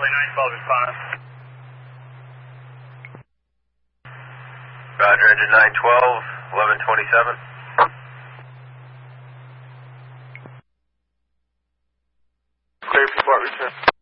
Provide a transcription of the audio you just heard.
Charlie 912 respond. Roger, engine 912, 1127. Clear for port return.